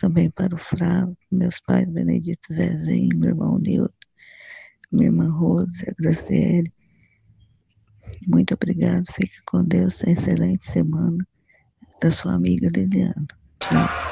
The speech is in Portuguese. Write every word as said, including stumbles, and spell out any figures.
também para o Flávio, meus pais, Benedito Zezinho, meu irmão Nilton, minha irmã Rose, a Graciele. Muito obrigado, fique com Deus, excelente semana da sua amiga Liliana. Tchau.